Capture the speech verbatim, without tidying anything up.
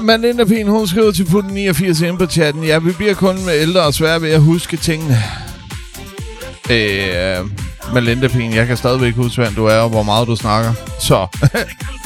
Melinda Pien, hun skriver til Putten niogfirs inde på chatten. Ja, vi bliver kun ældre og svære ved at huske tingene. Øh, Melinda Pien, jeg kan stadigvæk huske, hvem du er og hvor meget du snakker. Så...